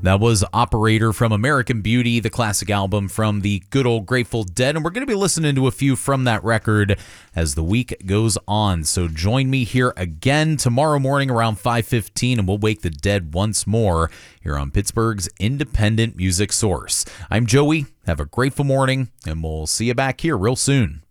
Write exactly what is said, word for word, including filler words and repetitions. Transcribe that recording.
That was Operator from American Beauty, the classic album from the good old Grateful Dead, and we're going to be listening to a few from that record as the week goes on. So join me here again tomorrow morning around five fifteen, and we'll wake the dead once more here on Pittsburgh's independent music source. I'm Joey. Have a grateful morning, and we'll see you back here real soon.